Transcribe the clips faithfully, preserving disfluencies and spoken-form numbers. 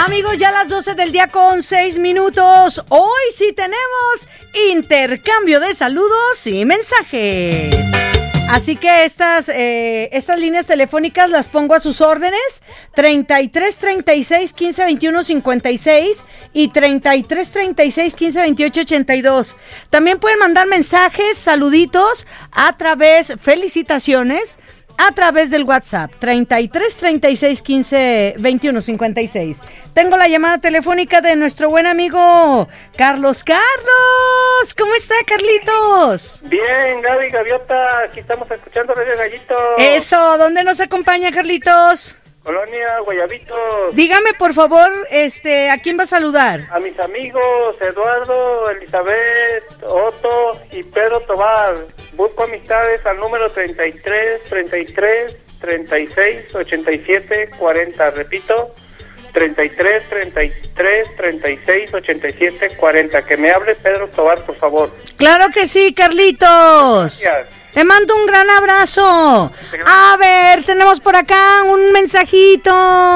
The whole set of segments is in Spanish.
Amigos, ya a las doce del día con seis minutos. Hoy sí tenemos intercambio de saludos y mensajes. Así que estas, eh, estas líneas telefónicas las pongo a sus órdenes. treinta y tres, treinta y seis, quince, veintiuno, cincuenta y seis y treinta y tres, treinta y seis, quince, veintiocho, ochenta y dos. También pueden mandar mensajes, saluditos a través, felicitaciones, a través del WhatsApp, treinta y tres, treinta y seis, quince, veintiuno, cincuenta y seis. Tengo la llamada telefónica de nuestro buen amigo Carlos. Carlos, ¿cómo está, Carlitos? Bien, Gaby, Gaviota, aquí estamos escuchando Radio Gallito. Eso, ¿dónde nos acompaña, Carlitos? Colonia Guayabitos. Dígame, por favor, este, ¿a quién va a saludar? A mis amigos Eduardo, Elizabeth, Otto y Pedro Tobar. Busco amistades al número treinta y tres, treinta y tres, treinta y seis, ochenta y siete, cuarenta. Repito, treinta y tres, treinta y tres, treinta y seis, ochenta y siete, cuarenta. Que me hable Pedro Tobar, por favor. Claro que sí, Carlitos. Gracias. Te mando un gran abrazo. A ver, tenemos por acá un mensajito.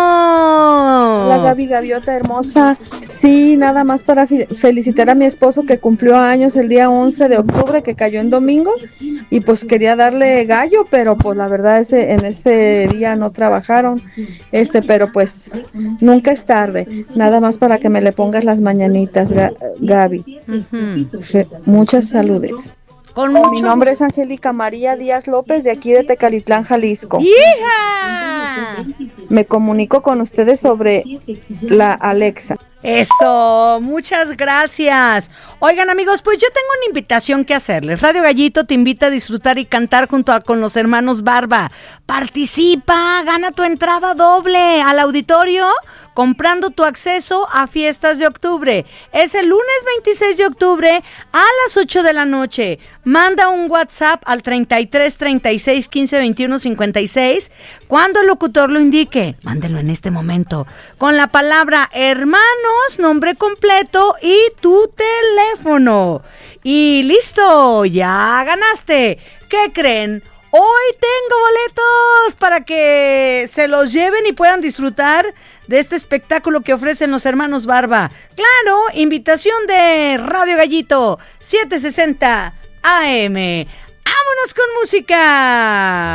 Hola, Gaby, Gaviota hermosa. Sí, nada más para fi- felicitar a mi esposo que cumplió años el día once de octubre, que cayó en domingo. Y pues quería darle gallo, pero pues la verdad ese, en ese día no trabajaron. Este, pero pues nunca es tarde. Nada más para que me le pongas las mañanitas, Ga- Gaby. Uh-huh. Fe- muchas saludes. Con mucho... Mi nombre es Angélica María Díaz López, de aquí de Tecalitlán, Jalisco. ¡Hija! Me comunico con ustedes sobre la Alexa. Eso, muchas gracias. Oigan, amigos, pues yo tengo una invitación que hacerles. Radio Gallito te invita a disfrutar y cantar junto a, con los hermanos Barba. Participa, gana tu entrada doble al auditorio comprando tu acceso a Fiestas de Octubre. Es el lunes veintiséis de octubre a las ocho de la noche. Manda un WhatsApp al treinta y tres, treinta y seis, quince, veintiuno, cincuenta y seis cuando el locutor lo indique. Mándelo en este momento con la palabra hermanos, nombre completo y tu teléfono. Y listo, ya ganaste. ¿Qué creen? Hoy tengo boletos para que se los lleven y puedan disfrutar de este espectáculo que ofrecen los hermanos Barba. Claro, invitación de Radio Gallito, setecientos sesenta A M. ¡Vámonos con música!